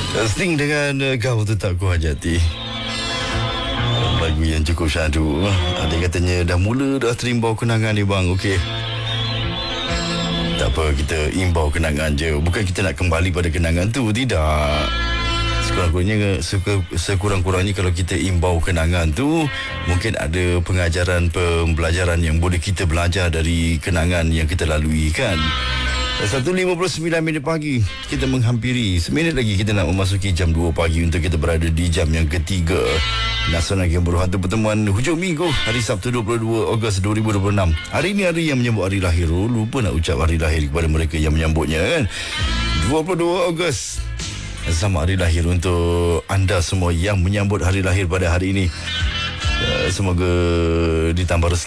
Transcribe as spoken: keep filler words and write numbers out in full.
Sting dengan uh, Kau Tetap Ku Hajati. Lagu yang cukup syahdu. Ada katanya dah mula dah terimbau kenangan ni bang. Okey, tak apa, kita imbau kenangan je. Bukan kita nak kembali pada kenangan tu. Tidak. Sekurang-kurangnya Sekurang-kurangnya kalau kita imbau kenangan tu, mungkin ada pengajaran, pembelajaran yang boleh kita belajar dari kenangan yang kita lalui kan. Satu lima puluh sembilan minit pagi, kita menghampiri seminit lagi kita nak memasuki jam dua pagi untuk kita berada di jam yang ketiga Nasional Game Berhantu Pertemuan hujung minggu, hari Sabtu dua puluh dua Ogos dua ribu dua puluh enam. Hari ini hari yang menyambut hari lahir. Oh, lupa nak ucap hari lahir kepada mereka yang menyambutnya kan. dua puluh dua Ogos, selamat hari lahir untuk anda semua yang menyambut hari lahir pada hari ini. Semoga ditambah rezeki